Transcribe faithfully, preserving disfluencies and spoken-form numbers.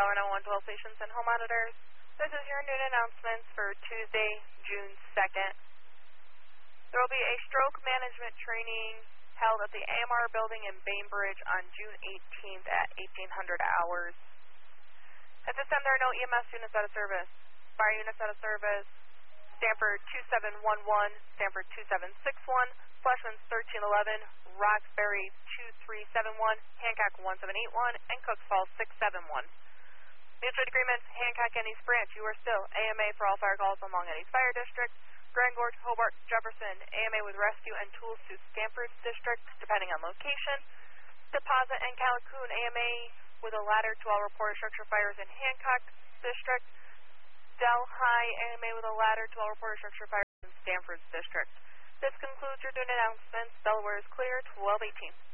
Delaware nine one one twelve stations and home monitors. This is your noon announcements for Tuesday, June second. There will be a stroke management training held at the A M R building in Bainbridge on June eighteenth at eighteen hundred hours. At this time, there are no E M S units out of service. Fire units out of service: Stanford two seven one one, Stanford two seven six one, Fleshman's thirteen eleven, Roxbury two three seven one, Hancock one seven eight one, and Cooks Falls six seven one. Mutual agreements: Hancock and East Branch, you are still A M A for all fire calls along any fire district. Grand Gorge, Hobart, Jefferson, A M A with rescue and tools to Stanford's district, depending on location. Deposit and Callicoon, A M A with a ladder to all reported structure fires in Hancock district. Delhi, A M A with a ladder to all reported structure fires in Stanford's district. This concludes your noon announcements. Delaware is clear, twelve eighteen.